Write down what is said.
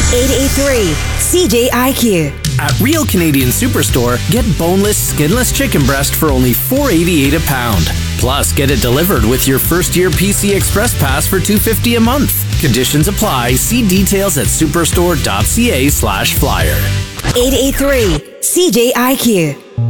883 CJIQ. At Real Canadian Superstore, get boneless, skinless chicken breast for only $4.88 a pound. Plus, get it delivered with your first-year PC Express Pass for $2.50 a month. Conditions apply. See details at superstore.ca/flyer. 883 CJIQ.